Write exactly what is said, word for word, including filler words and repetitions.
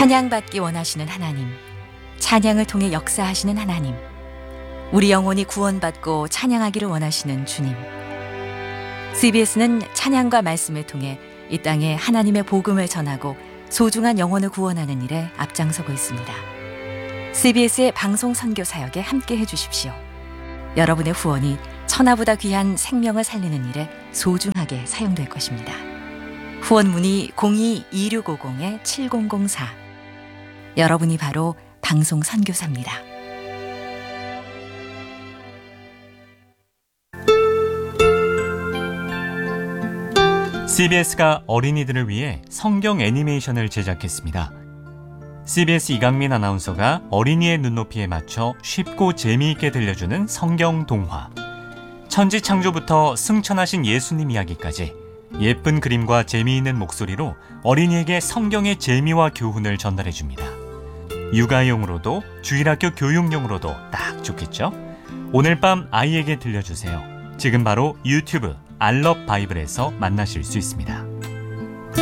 찬양받기 원하시는 하나님, 찬양을 통해 역사하시는 하나님, 우리 영혼이 구원받고 찬양하기를 원하시는 주님. 씨비에스는 찬양과 말씀을 통해 이 땅에 하나님의 복음을 전하고 소중한 영혼을 구원하는 일에 앞장서고 있습니다. 씨비에스의 방송 선교 사역에 함께 해주십시오. 여러분의 후원이 천하보다 귀한 생명을 살리는 일에 소중하게 사용될 것입니다. 후원 문의 공이 이육오공 칠공공사. 여러분이 바로 방송 선교사입니다. 씨비에스가 어린이들을 위해 성경 애니메이션을 제작했습니다. 씨비에스 이강민 아나운서가 어린이의 눈높이에 맞춰 쉽고 재미있게 들려주는 성경 동화. 천지 창조부터 승천하신 예수님 이야기까지 예쁜 그림과 재미있는 목소리로 어린이에게 성경의 재미와 교훈을 전달해줍니다. 육아용으로도 주일학교 교육용으로도 딱 좋겠죠? 오늘 밤 아이에게 들려주세요. 지금 바로 유튜브 알럽 바이블에서 만나실 수 있습니다.